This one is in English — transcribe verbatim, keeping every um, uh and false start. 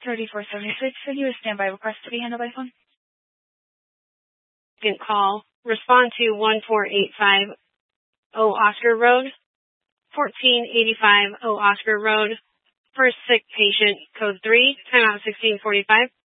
thirty-four seventy-six, and you a standby request to be handled by phone. Second call. Respond to one four eight five O Oscar Road, fourteen eighty-five O Oscar Road. First sick patient, code three, timeout sixteen forty-five.